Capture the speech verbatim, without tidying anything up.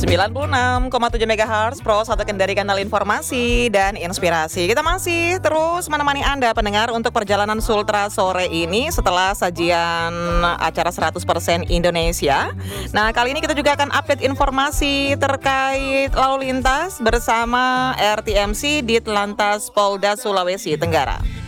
sembilan puluh enam koma tujuh megahertz Pro satu Kendari, kanal informasi dan inspirasi. Kita masih terus menemani Anda pendengar untuk perjalanan Sultra sore ini setelah sajian acara seratus persen Indonesia. Nah, kali ini kita juga akan update informasi terkait lalu lintas bersama R T M C Ditlantas Polda Sulawesi Tenggara.